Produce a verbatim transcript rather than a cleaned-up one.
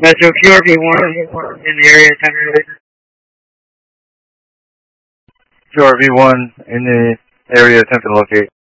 Metro Q R V one in the area, ten elevator. Q R V one in the area, attempt to locate.